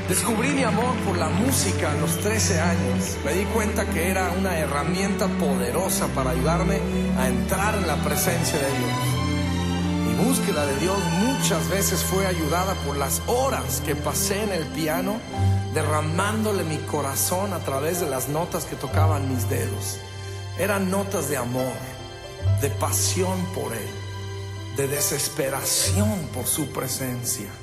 Descubrí mi amor por la música a los 13 años. Me di cuenta que era una herramienta poderosa para ayudarme a entrar en la presencia de Dios. Mi búsqueda de Dios muchas veces fue ayudada por las horas que pasé en el piano, derramándole mi corazón a través de las notas que tocaban mis dedos. Eran notas de amor, de pasión por Él, de desesperación por su presencia.